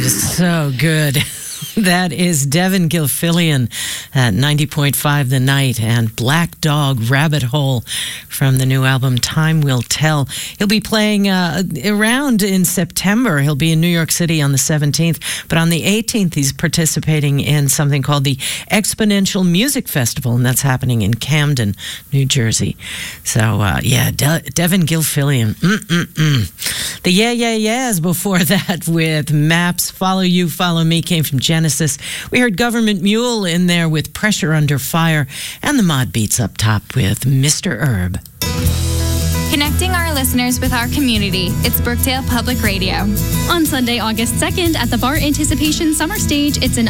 So good. That is Devin Gilfillian at 90.5 The Night and Black Dog Rabbit Hole from the new album Time Will Tell. He'll be playing around in September. He'll be in New York City on the 17th, but on the 18th he's participating in something called the Exponential Music Festival, and that's happening in Camden, New Jersey. So Devin Gilfillian. The Yeah Yeah Yeahs before that with Maps, Follow You, Follow Me came from Genesis. We heard Government Mule in there with Pressure Under Fire, and the Mod Beats up top with Mr. Herb. Connecting our listeners with our community, it's Brookdale Public Radio. On Sunday, August 2nd, at the Bar Anticipation Summer Stage, it's an